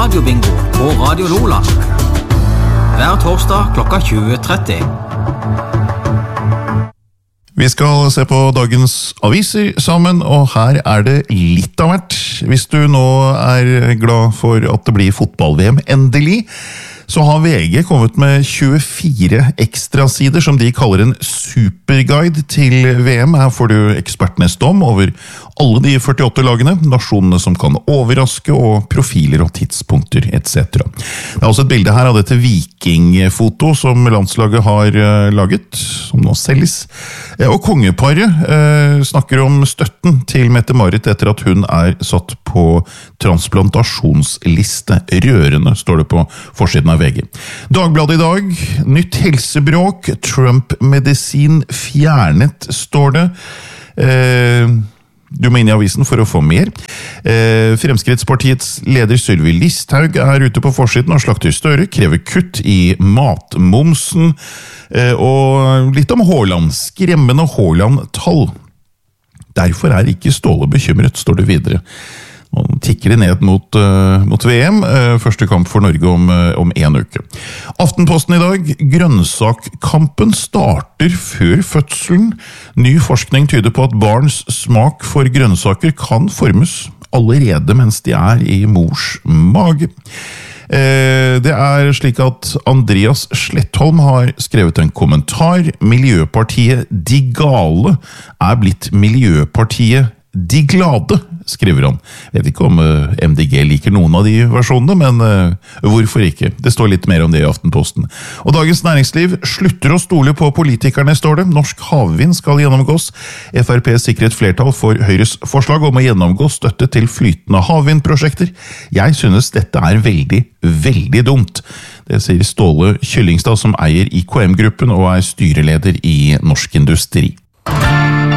radiobingo på Radio Lola. Hver torsdag klokka 20:30. Vi skal se på dagens aviser sammen, og her det litt av hvert. Hvis du nå glad for at det blir fotball-VM endelig, så har VG kommet med 24 ekstrasider som de kaller en superguide til VM. Her får du ekspertenes dom over alle de 48 lagene, nasjonene som kan overraske, og profiler og tidspunkter etc. Det også et bilde her av dette vikingfoto som landslaget har laget, som nå selges. Og kongeparet snakker om støtten til Mette-Marit etter at hun satt på transplantasjonsliste. Rørende står det på forsiden av VG. Dagbladet i dag, nytt helsebråk, Trump-medisin fjernet, står det. Du må inn i avisen for å få mer. Fremskrittspartiets leder Sylvi Listhaug ute på forsiden og slakter Støre, krever kutt i matmomsen, og litt om Haaland, skremmende Haaland-tall. Derfor ikke Ståle bekymret, står det videre. Nå tikker det ned mot VM, første kamp for Norge om en uke. Aftenposten i dag, grønnsakkampen starter før fødselen. Ny forskning tyder på at barns smak for grønnsaker kan formes allerede mens de i mors mage. Det slik at Andreas Slettholm har skrevet en kommentar. Miljøpartiet De Gale blitt Miljøpartiet De Glade, skriver han. Jeg vet ikke om MDG liker noen av de versjonene, men hvorfor ikke? Det står litt mer om det i Aftenposten. Og Dagens Næringsliv slutter å stole på politikerne, står det. Norsk havvind skal gjennomgås. FrP sikrer et flertall for Høyres forslag om å gjennomgå støtte til flytende havvindprosjekter. Jeg synes dette veldig, veldig dumt. Det sier Ståle Kyllingstad, som eier IKM-gruppen og styreleder i Norsk Industri.